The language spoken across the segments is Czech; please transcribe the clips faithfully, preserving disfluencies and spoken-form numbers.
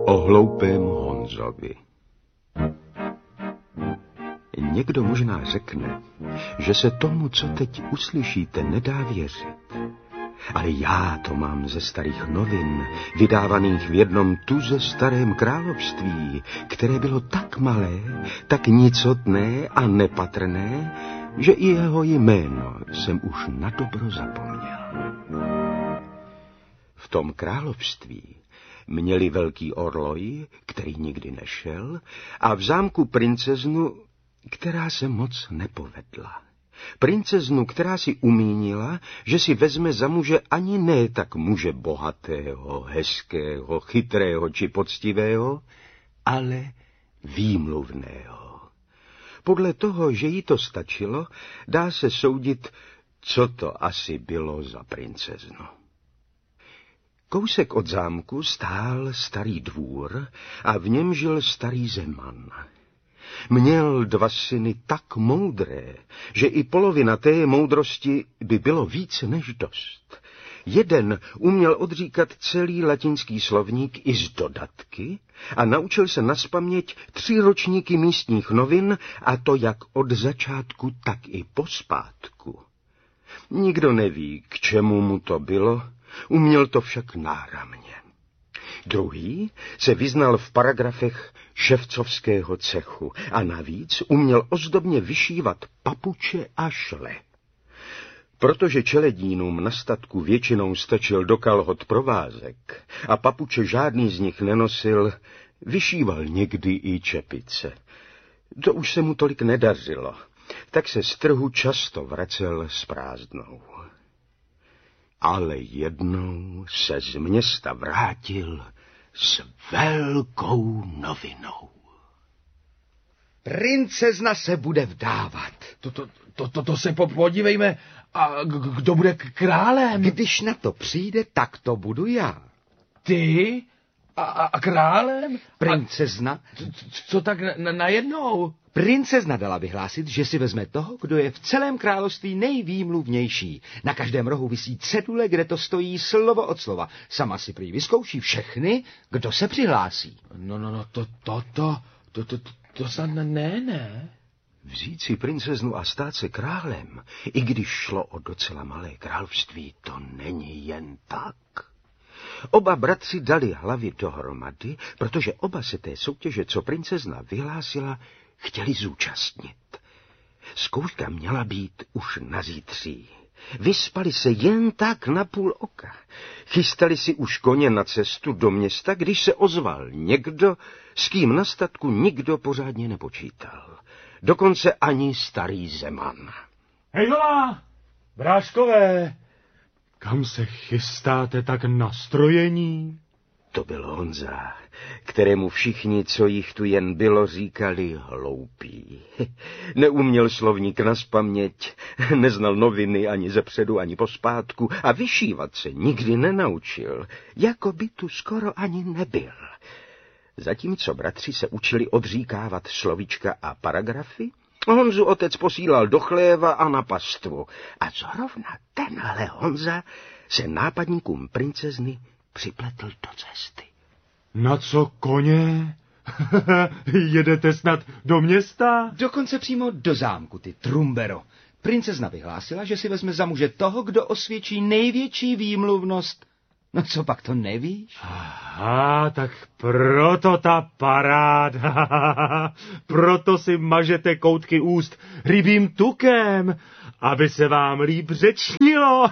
O hloupém Honzovi. Někdo možná řekne, že se tomu, co teď uslyšíte, nedá věřit. Ale já to mám ze starých novin, vydávaných v jednom tuze starém království, které bylo tak malé, tak nicotné a nepatrné, že i jeho jméno jsem už nadobro zapomněl. V tom království měli velký orloj, který nikdy nešel, a v zámku princeznu, která se moc nepovedla. Princeznu, která si umínila, že si vezme za muže ani ne tak muže bohatého, hezkého, chytrého či poctivého, ale výmluvného. Podle toho, že jí to stačilo, dá se soudit, co to asi bylo za princeznu. Kousek od zámku stál starý dvůr a v něm žil starý zeman. Měl dva syny tak moudré, že i polovina té moudrosti by bylo více než dost. Jeden uměl odříkat celý latinský slovník i z dodatky a naučil se nazpaměť tři ročníky místních novin, a to jak od začátku, tak i pospátku. Nikdo neví, k čemu mu to bylo, uměl to však náramně. Druhý se vyznal v paragrafech ševcovského cechu a navíc uměl ozdobně vyšívat papuče a šle. Protože čeledínům na statku většinou stačil do kalhot provázek a papuče žádný z nich nenosil, vyšíval někdy i čepice. To už se mu tolik nedařilo, tak se z trhu často vracel s prázdnou. Ale jednou se z města vrátil s velkou novinou. Princezna se bude vdávat. To, to, to, to, to se podívejme, a kdo bude králem? Když na to přijde, tak to budu já. Ty? A, a králem? Princezna? A, co tak na, najednou? Princezna dala vyhlásit, že si vezme toho, kdo je v celém království nejvýmluvnější. Na každém rohu visí cedule, kde to stojí slovo od slova. Sama si prý vyzkouší všechny, kdo se přihlásí. No, no, no, to, to, to, to, to, to, to snad ne, ne. Vzít si princeznu a stát se králem, i když šlo o docela malé království, to není jen tak. Oba bratři dali hlavy dohromady, protože oba se té soutěže, co princezna vyhlásila, chtěli zúčastnit. Zkouška měla být už na zítří. Vyspali se jen tak na půl oka. Chystali si už koně na cestu do města, když se ozval někdo, s kým na statku nikdo pořádně nepočítal. Dokonce ani starý zeman. Hejhola, bráškové, kam se chystáte tak nastrojení? To byl Honza, kterému všichni, co jich tu jen bylo, říkali hloupý. Neuměl slovník nazpaměť, neznal noviny ani zepředu, ani pospátku a vyšívat se nikdy nenaučil, jako by tu skoro ani nebyl. Zatímco bratři se učili odříkávat slovíčka a paragrafy, Honzu otec posílal do chléva a na pastvu. A zrovna tenhle Honza se nápadníkům princezny připletl do cesty. Na co koně? Jedete snad do města? Dokonce přímo do zámku, ty trumbero. Princezna vyhlásila, že si vezme za muže toho, kdo osvědčí největší výmluvnost. No co pak, to nevíš? Aha, tak proto ta paráda. Proto si mažete koutky úst rybím tukem, aby se vám líp řečnilo.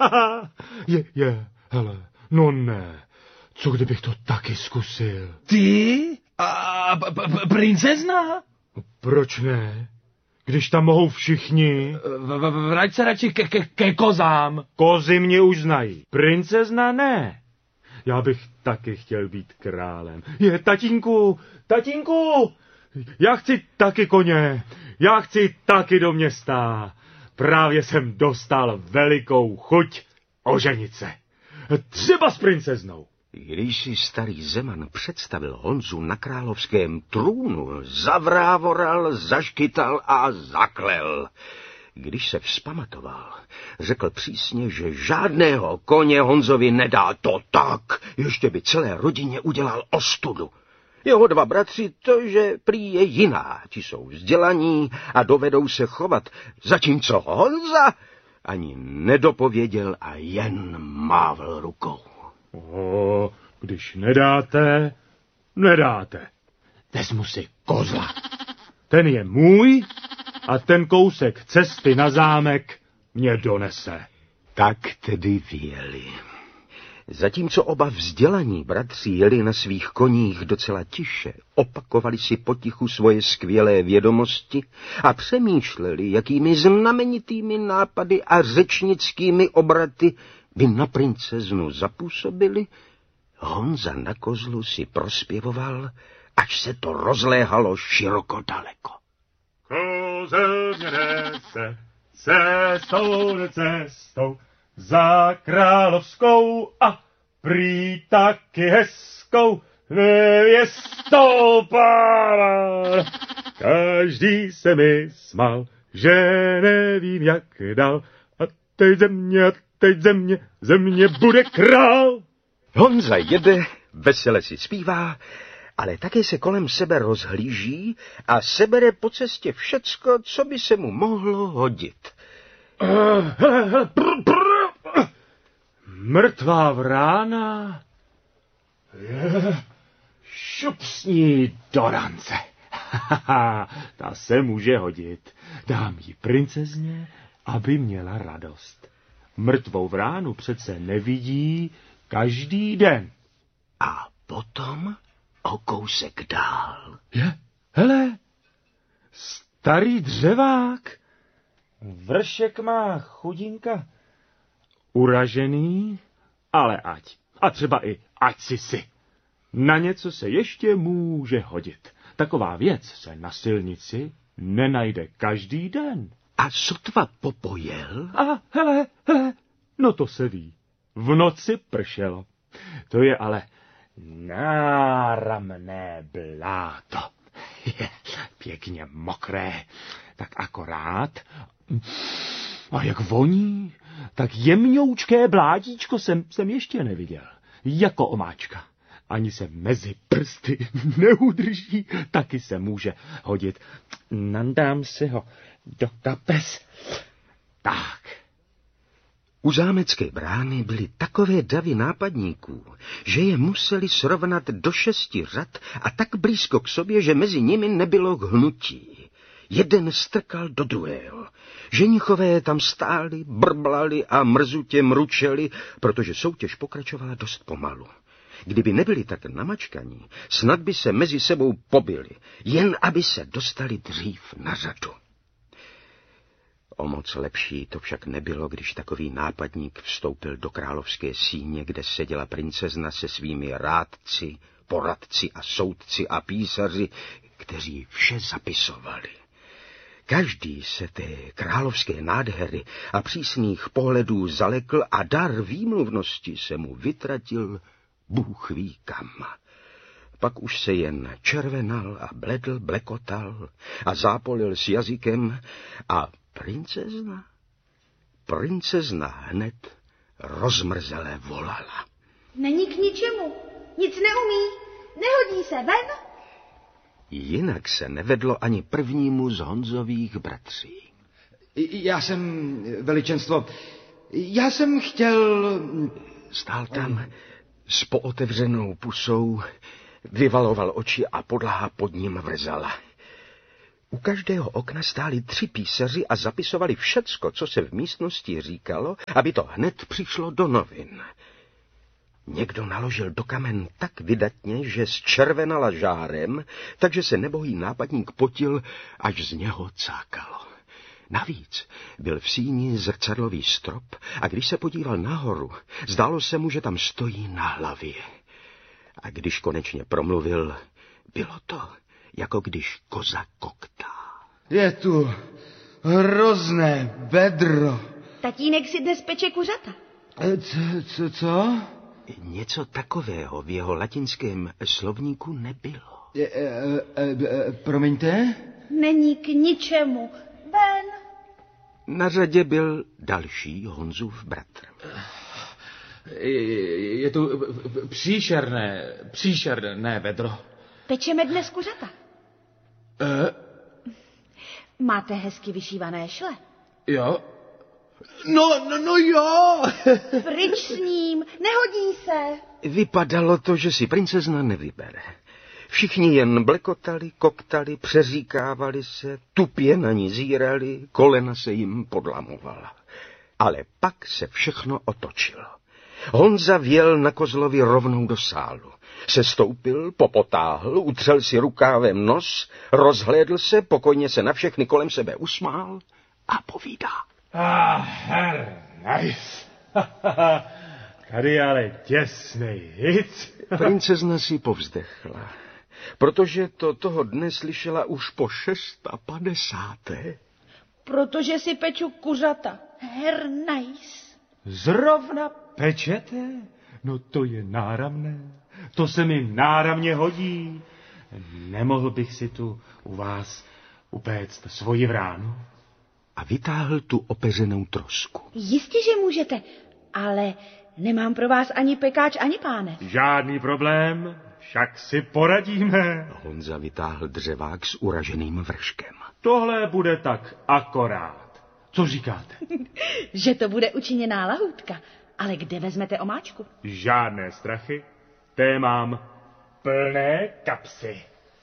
je, je, hele, no ne. Co kdybych to taky zkusil? Ty? A princezna? Proč ne? Když tam mohou všichni. Vrať se radši ke, ke, ke kozám. Kozy mě už znají. Princezna ne. Já bych taky chtěl být králem. Je, tatínku, tatínku, já chci taky koně. Já chci taky do města. Právě jsem dostal velikou chuť oženit se. Třeba s princeznou. Když si starý zeman představil Honzu na královském trůnu, zavrávoral, zaškytal a zaklel. Když se vzpamatoval, řekl přísně, že žádného koně Honzovi nedá. To tak, ještě by celé rodině udělal ostudu. Jeho dva bratři, to, že prý je jiná, ti jsou vzdělaní a dovedou se chovat, zatímco Honza ani nedopověděl a jen mávl rukou. O, když nedáte, nedáte. Vezmu si kozla. Ten je můj a ten kousek cesty na zámek mě donese. Tak tedy vyjeli. Zatímco oba vzdělaní bratři jeli na svých koních docela tiše, opakovali si potichu svoje skvělé vědomosti a přemýšleli, jakými znamenitými nápady a řečnickými obraty by na princeznu zapůsobili, Honza na kozlu si prospěvoval, až se to rozléhalo široko daleko. Kozel mě nese cestou cestou za královskou a prý taky hezkou nevěstou páva. Každý se mi smál, že nevím jak dál. A teď země, a teď země, země bude král. Honza jede, vesele si zpívá, ale také se kolem sebe rozhlíží a sebere po cestě všecko, co by se mu mohlo hodit. Uh, hele, hele, prr, prr. Mrtvá vrána. Je, šup s ní do rance. Ta se může hodit. Dám ji princezně, aby měla radost. Mrtvou vránu přece nevidí každý den. A potom o kousek dál. Je, hele, starý dřevák. Vršek má chudinka uražený, ale ať. A třeba i ať si si. Na něco se ještě může hodit. Taková věc se na silnici nenajde každý den. A sotva popojel? A hele, hele, no to se ví. V noci pršelo. To je ale náramné bláto. Je pěkně mokré, tak akorát. A jak voní, tak jemňoučké blátíčko jsem, jsem ještě neviděl. Jako omáčka. Ani se mezi prsty neudrží, taky se může hodit. Nandám si ho do kapes. Tak. U zámecké brány byly takové davy nápadníků, že je museli srovnat do šesti řad a tak blízko k sobě, že mezi nimi nebylo hnutí. Jeden strkal do druhého. Ženichové tam stáli, brblali a mrzutě mručeli, protože soutěž pokračovala dost pomalu. Kdyby nebyli tak namačkaní, snad by se mezi sebou pobili, jen aby se dostali dřív na řadu. O moc lepší to však nebylo, když takový nápadník vstoupil do královské síně, kde seděla princezna se svými rádci, poradci a soudci a písaři, kteří vše zapisovali. Každý se té královské nádhery a přísných pohledů zalekl a dar výmluvnosti se mu vytratil Bůh ví kam. Pak už se jen červenal a bledl, blekotal a zápolil s jazykem a princezna, princezna hned rozmrzele volala. Není k ničemu, nic neumí, nehodí se ven. Jinak se nevedlo ani prvnímu z Honzových bratří. Já jsem, veličenstvo, já jsem chtěl... Stál tam s pootevřenou pusou, vyvaloval oči a podlaha pod ním vrzala. U každého okna stáli tři písaři a zapisovali všecko, co se v místnosti říkalo, aby to hned přišlo do novin. Někdo naložil do kamen tak vydatně, že zčervenala žárem, takže se nebohý nápadník potil, až z něho cákalo. Navíc byl v síni zrcadlový strop a když se podíval nahoru, zdálo se mu, že tam stojí na hlavě. A když konečně promluvil, bylo to, jako když koza koktá. Je tu hrozné bedro. Tatínek si dnes peče kuřata. Co, co, co? Něco takového v jeho latinském slovníku nebylo. E, e, e, e, promiňte? Není k ničemu, ven. Na řadě byl další Honzův bratr. Je, je tu příšerné, příšerné vedro. Pečeme dnes kuřata. E? Máte hezky vyšívané šle. Jo. No, no, no jo. Pryč s ním, nehodí se. Vypadalo to, že si princezna nevybere. Všichni jen blekotali, koktali, přeříkávali se, tupě na ní zírali, kolena se jim podlamovala. Ale pak se všechno otočilo. Honza vjel na kozlovi rovnou do sálu. Sestoupil, popotáhl, utřel si rukávem nos, rozhlédl se, pokojně se na všechny kolem sebe usmál a povídá. Ah, nice. Tady je ale těsnej hit. Princezna si povzdechla, protože to toho dne slyšela už po šest a padesáté. Protože si peču kuřata. Her nice. Zrovna pečete? No to je náramné. To se mi náramně hodí. Nemohl bych si tu u vás upéct svoji vránu? A vytáhl tu opeřenou trosku. Jistě, že můžete, ale nemám pro vás ani pekáč, ani páne. Žádný problém, však si poradíme. Honza vytáhl dřevák s uraženým vrškem. Tohle bude tak akorát. Co říkáte? Že to bude učiněná lahůdka. Ale kde vezmete omáčku? Žádné strachy. Té mám plné kapsy.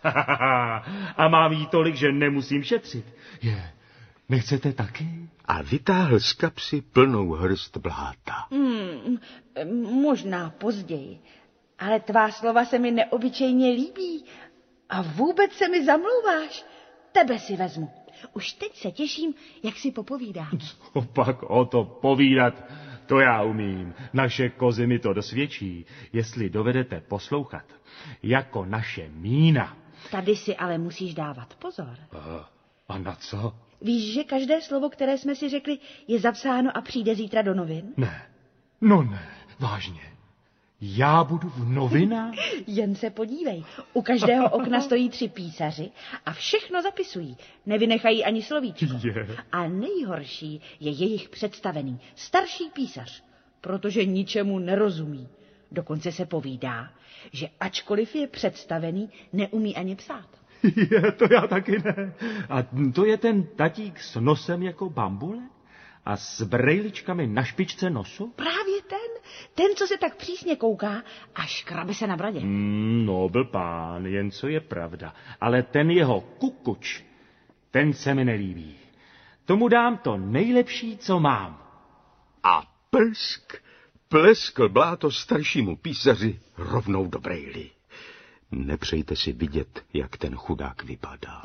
A mám jí tolik, že nemusím šetřit. Je, nechcete taky? A vytáhl z kapsy plnou hrst bláta. Hmm, možná později, ale tvá slova se mi neobyčejně líbí a vůbec se mi zamlouváš. Tebe si vezmu. Už teď se těším, jak si popovídám. Co pak o to povídat? To já umím. Naše kozy mi to dosvědčí, jestli dovedete poslouchat. Jako naše mína. Tady si ale musíš dávat pozor. A, a na co? Víš, že každé slovo, které jsme si řekli, je zapsáno a přijde zítra do novin? Ne, no ne, vážně. Já budu v novinách? Jen se podívej. U každého okna stojí tři písaři a všechno zapisují. Nevynechají ani slovíčko. Je. A nejhorší je jejich představený, starší písař, protože ničemu nerozumí. Dokonce se povídá, že ačkoliv je představený, neumí ani psát. Je, to já taky ne. A to je ten tatík s nosem jako bambule? A s brejličkami na špičce nosu? Právě ten, ten, co se tak přísně kouká a škrabe se na bradě. Mm, no, byl pán, jen co je pravda. Ale ten jeho kukuč, ten se mi nelíbí. Tomu dám to nejlepší, co mám. A plsk, pleskl bláto staršímu písaři rovnou do brejly. Nepřejte si vidět, jak ten chudák vypadá.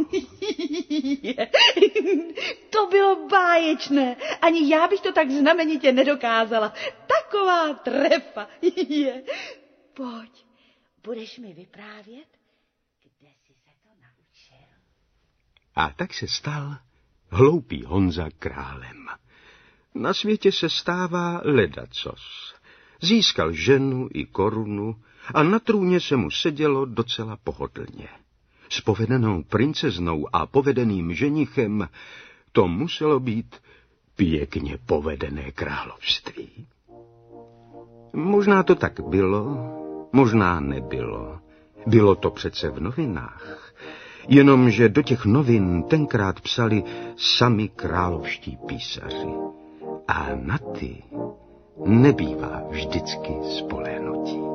To bylo báječné. Ani já bych to tak znamenitě nedokázala. Taková trefa. Pojď, budeš mi vyprávět, kde jsi se to naučil. A tak se stal hloupý Honza králem. Na světě se stává ledacos. Získal ženu i korunu a na trůně se mu sedělo docela pohodlně. S povedenou princeznou a povedeným ženichem to muselo být pěkně povedené království. Možná to tak bylo, možná nebylo. Bylo to přece v novinách. Jenomže do těch novin tenkrát psali sami královští písaři. A na ty nebývá vždycky spoléhnutí.